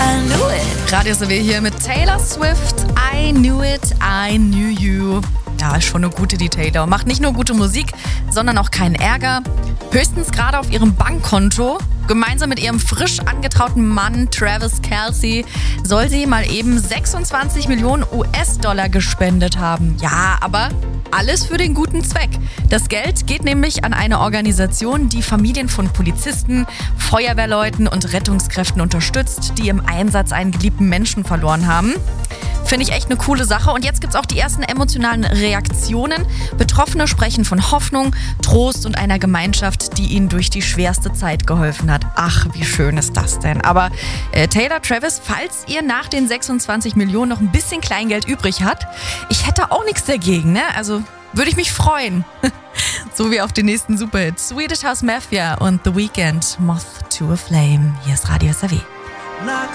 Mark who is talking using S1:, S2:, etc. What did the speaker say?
S1: knew it. Radio SW hier mit Taylor Swift. I knew it, I knew you. Ja, ist schon eine gute, die Taylor. Macht nicht nur gute Musik, sondern auch keinen Ärger. Höchstens gerade auf ihrem Bankkonto. Gemeinsam mit ihrem frisch angetrauten Mann Travis Kelce soll sie mal eben 26 Millionen US-Dollar gespendet haben. Ja, aber alles für den guten Zweck. Das Geld geht nämlich an eine Organisation, die Familien von Polizisten, Feuerwehrleuten und Rettungskräften unterstützt, die im Einsatz einen geliebten Menschen verloren haben. Finde ich echt eine coole Sache. Und jetzt gibt es auch die ersten emotionalen Reaktionen. Betroffene sprechen von Hoffnung, Trost und einer Gemeinschaft, die ihnen durch die schwerste Zeit geholfen hat. Ach, wie schön ist das denn? Aber Taylor, Travis, falls ihr nach den 26 Millionen noch ein bisschen Kleingeld übrig habt, ich hätte auch nichts dagegen, ne? Also würde ich mich freuen. So wie auf den nächsten Superhit. Swedish House Mafia und The Weeknd, Moth to a Flame. Hier ist Radio SW.